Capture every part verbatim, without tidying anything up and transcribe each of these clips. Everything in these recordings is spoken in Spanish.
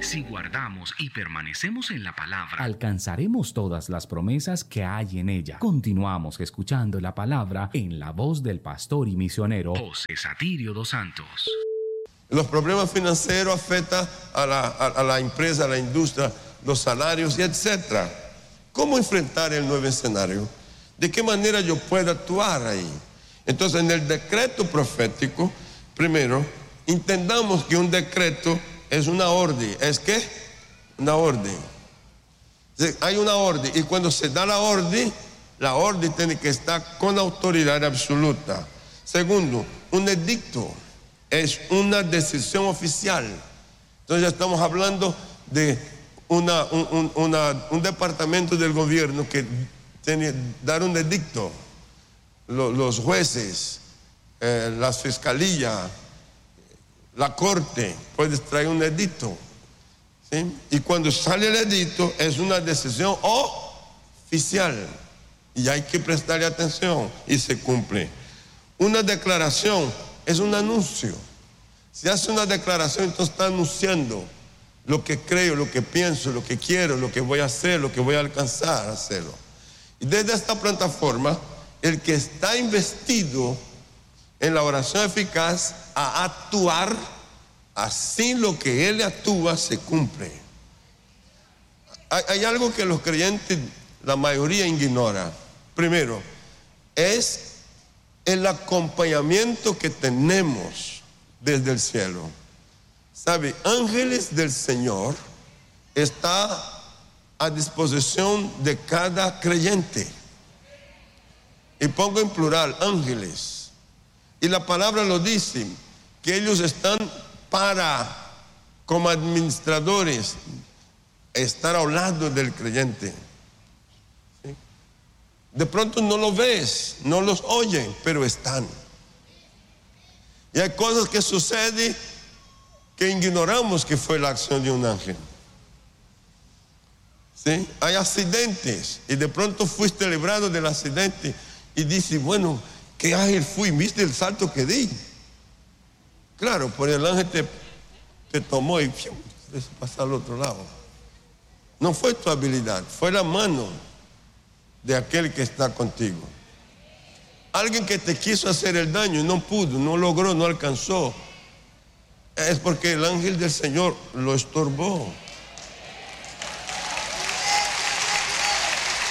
Si guardamos y permanecemos en la palabra, alcanzaremos todas las promesas que hay en ella. Continuamos escuchando la palabra en la voz del pastor y misionero José Satirio dos Santos. Los problemas financieros afectan a la, a, a la empresa, a la industria, los salarios y etcétera. ¿Cómo enfrentar el nuevo escenario? ¿De qué manera yo puedo actuar ahí? Entonces, en el decreto profético, primero, entendamos que un decreto es una orden. ¿Es qué? Una orden. Hay una orden, y cuando se da la orden, la orden tiene que estar con autoridad absoluta. Segundo, un edicto es una decisión oficial. Entonces ya estamos hablando de una, un, una, un departamento del gobierno que tiene que dar un edicto. Los, los jueces, eh, las fiscalías, la corte, puedes traer un edicto, ¿sí? Y cuando sale el edicto es una decisión oficial y hay que prestarle atención y se cumple. Una declaración es un anuncio. Si hace una declaración, entonces está anunciando lo que creo, lo que pienso, lo que quiero, lo que voy a hacer, lo que voy a alcanzar a hacerlo. Y desde esta plataforma, el que está investido en la oración eficaz a actuar, así lo que él actúa se cumple. Hay, hay algo que los creyentes, la mayoría ignora. Primero, es el acompañamiento que tenemos desde el cielo. ¿Sabe? Ángeles del Señor está a disposición de cada creyente. Y pongo en plural, ángeles. Y la palabra lo dice, que ellos están para, como administradores, estar al lado del creyente. ¿Sí? De pronto no lo ves, no los oyen, pero están. Y hay cosas que suceden que ignoramos que fue la acción de un ángel. ¿Sí? Hay accidentes y de pronto fuiste librado del accidente y dices, bueno, ¿qué ángel fui? ¿Viste el salto que di? Claro, por el ángel te, te tomó y pasó al otro lado. No fue tu habilidad, fue la mano de aquel que está contigo. Alguien que te quiso hacer el daño y no pudo, no logró, no alcanzó, es porque el ángel del Señor lo estorbó. Sí.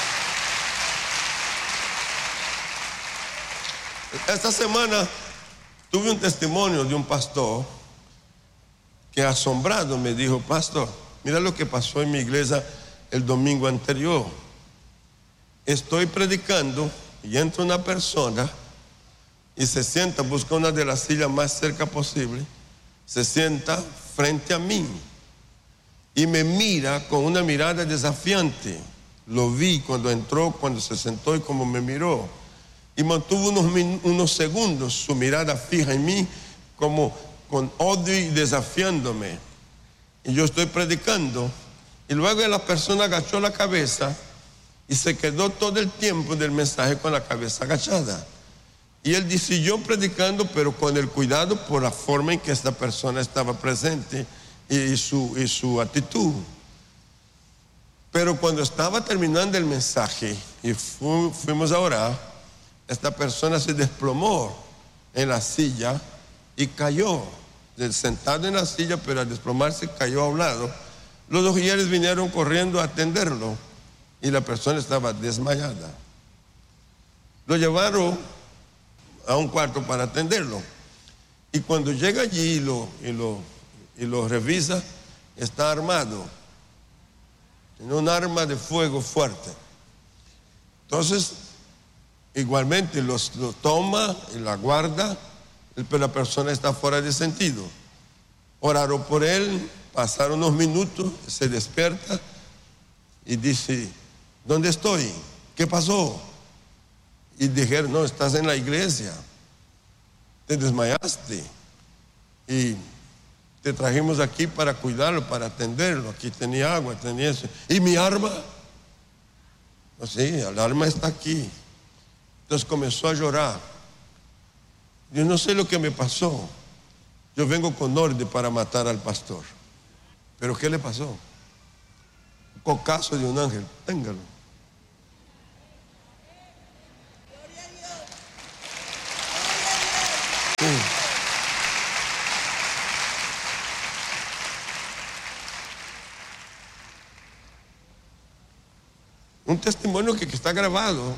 Esta semana tuve un testimonio de un pastor que asombrado me dijo, pastor, mira lo que pasó en mi iglesia el domingo anterior. Estoy predicando y entra una persona y se sienta, busca una de las sillas más cerca posible, se sienta frente a mí y me mira con una mirada desafiante. Lo vi cuando entró, cuando se sentó y como me miró. Y mantuvo unos, unos segundos su mirada fija en mí, como con odio y desafiándome. Y yo estoy predicando. Y luego la persona agachó la cabeza y se quedó todo el tiempo del mensaje con la cabeza agachada. Y él dice, yo predicando, pero con el cuidado por la forma en que esta persona estaba presente y su, y su actitud. Pero cuando estaba terminando el mensaje y fu, fuimos a orar, esta persona se desplomó en la silla y cayó, sentado en la silla, pero al desplomarse cayó a un lado. Los ujieres vinieron corriendo a atenderlo y la persona estaba desmayada. Lo llevaron a un cuarto para atenderlo. Y cuando llega allí y lo, y lo, y lo revisa, está armado. Tiene un arma de fuego fuerte. Entonces, igualmente los, lo toma y la guarda, pero la persona está fuera de sentido. Oraron por él, pasaron unos minutos, se despierta y dice, ¿dónde estoy? ¿Qué pasó? Y dijeron, no, estás en la iglesia, te desmayaste y te trajimos aquí para cuidarlo, para atenderlo. Aquí tenía agua, tenía eso. ¿Y mi arma? No, sí, el arma está aquí. Entonces comenzó a llorar. Yo no sé lo que me pasó. Yo vengo con orden para matar al pastor. ¿Pero qué le pasó? Un cocazo de un ángel. Téngalo. Sí. Un testimonio que, que está grabado.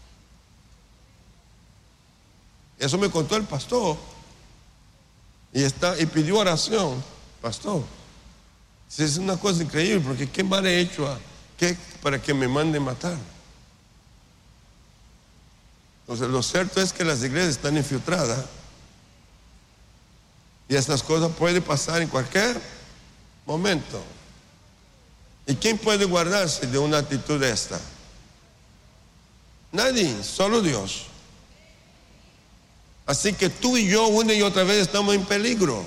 Eso me contó el pastor. Y, está, y pidió oración. Pastor, es una cosa increíble, porque qué mal he hecho a, ¿qué, para que me manden matar. Entonces lo cierto es que las iglesias están infiltradas. Y estas cosas pueden pasar en cualquier momento. ¿Y quién puede guardarse de una actitud de esta? Nadie, solo Dios. Así que tú y yo una y otra vez estamos en peligro,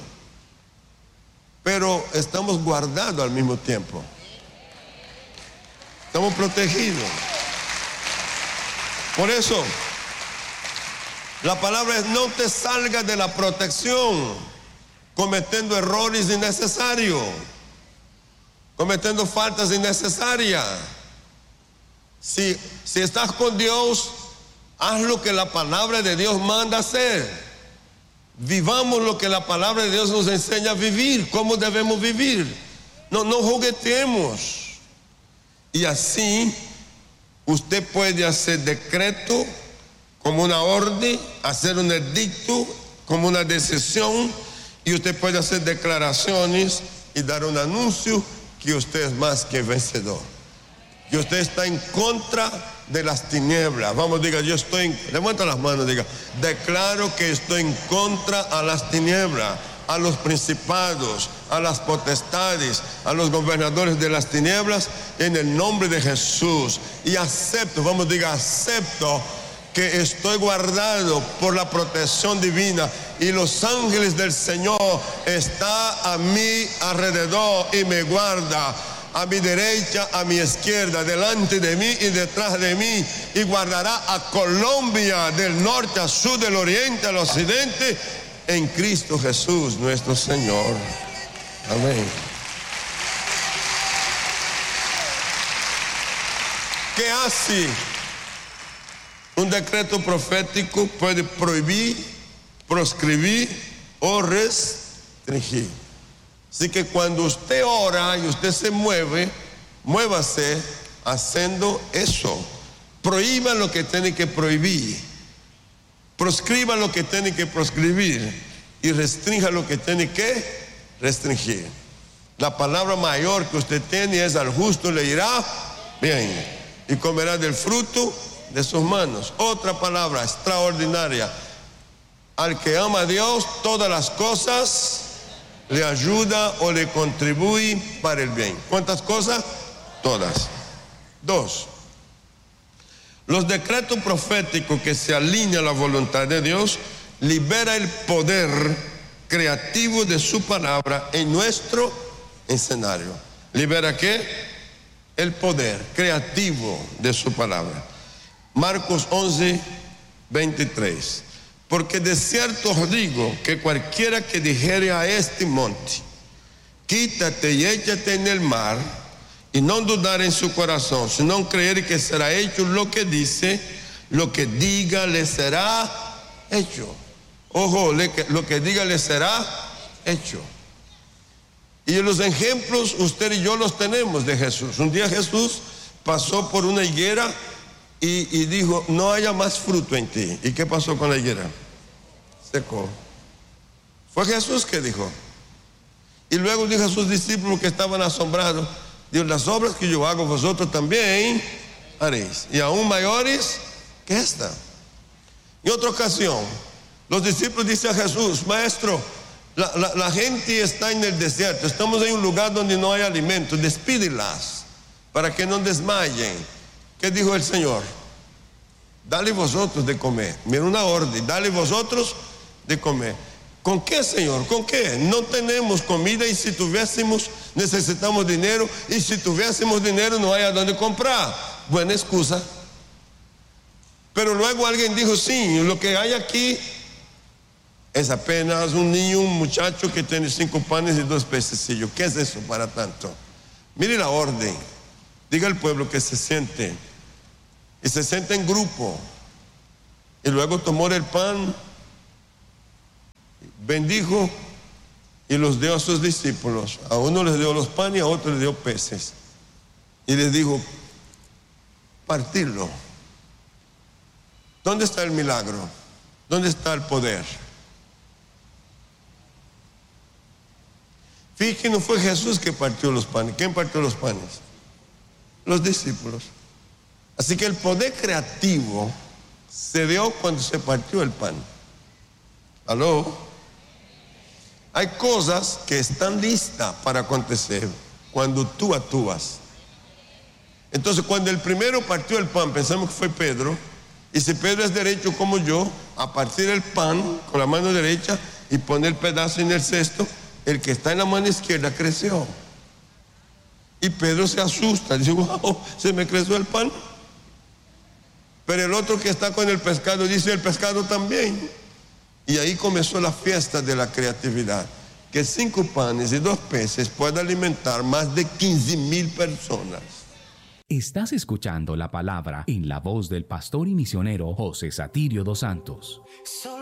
pero estamos guardados al mismo tiempo. Estamos protegidos. Por eso, la palabra es: no te salgas de la protección cometiendo errores innecesarios, cometiendo faltas innecesarias. Si, si estás con Dios, haz lo que la palabra de Dios manda hacer. Vivamos lo que la palabra de Dios nos enseña a vivir, cómo debemos vivir. No, no jugueteemos. Y así usted puede hacer decreto como una orden, hacer un edicto como una decisión, y usted puede hacer declaraciones y dar un anuncio que usted es más que vencedor, que usted está en contra de las tinieblas. Vamos, diga: yo estoy en, levanta las manos, diga: declaro que estoy en contra a las tinieblas, a los principados, a las potestades, a los gobernadores de las tinieblas, en el nombre de Jesús. Y acepto, vamos, diga: acepto que estoy guardado por la protección divina, y los ángeles del Señor están a mi alrededor y me guarda, a mi derecha, a mi izquierda, delante de mí y detrás de mí, y guardará a Colombia del norte al sur, del oriente al occidente, en Cristo Jesús nuestro Señor. Amén. ¿Qué hace? Un decreto profético puede prohibir, proscribir o restringir. Así que cuando usted ora y usted se mueve, muévase haciendo eso. Prohíba lo que tiene que prohibir, proscriba lo que tiene que proscribir, y restrinja lo que tiene que restringir. La palabra mayor que usted tiene es: al justo le irá bien, y comerá del fruto de sus manos. Otra palabra extraordinaria: al que ama a Dios, todas las cosas le ayuda o le contribuye para el bien. ¿Cuántas cosas? Todas. Dos, los decretos proféticos que se alinean a la voluntad de Dios libera el poder creativo de su palabra en nuestro escenario. ¿Libera qué? El poder creativo de su palabra. Marcos once, veintitrés. Porque de cierto os digo que cualquiera que dijere a este monte: quítate y échate en el mar, y no dudar en su corazón, sino creer que será hecho lo que dice, lo que diga le será hecho. Ojo, lo que diga le será hecho. Y los ejemplos usted y yo los tenemos de Jesús. Un día Jesús pasó por una higuera y, y dijo: no haya más fruto en ti. ¿Y qué pasó con la higuera? Secó. Fue Jesús que dijo. Y luego dijo a sus discípulos que estaban asombrados: dijo: las obras que yo hago vosotros también haréis, y aún mayores que esta. En otra ocasión, los discípulos dicen a Jesús: maestro, la, la, la gente está en el desierto, estamos en un lugar donde no hay alimento, despídelas para que no desmayen. ¿Qué dijo el Señor? Dale vosotros de comer. Mira, una orden: dale vosotros de comer. ¿Con qué, Señor? ¿Con qué? No tenemos comida, y si tuviésemos necesitamos dinero, y si tuviésemos dinero no hay a dónde comprar. Buena excusa. Pero luego alguien dijo: sí, lo que hay aquí Es apenas un niño, un muchacho que tiene cinco panes y dos pececillos. ¿Qué es eso para tanto? Mire la orden. Diga al pueblo que se siente. Y se siente en grupo. Y luego tomó el pan, bendijo y los dio a sus discípulos. A uno les dio los panes y a otro les dio peces. Y les dijo, partirlo. ¿Dónde está el milagro? ¿Dónde está el poder? Fíjense, no fue Jesús que partió los panes. ¿Quién partió los panes? Los discípulos. Así que el poder creativo se dio cuando se partió el pan. ¿Aló? Hay cosas que están listas para acontecer cuando tú actúas. Entonces, cuando el primero partió el pan, pensamos que fue Pedro. Y si Pedro es derecho como yo, a partir el pan con la mano derecha y poner el pedazo en el cesto, el que está en la mano izquierda creció. Y Pedro se asusta, dice, wow, se me creció el pan. Pero el otro que está con el pescado dice, el pescado también. Y ahí comenzó la fiesta de la creatividad. Que cinco panes y dos peces puedan alimentar más de quince mil personas. Estás escuchando la palabra en la voz del pastor y misionero José Satirio dos Santos.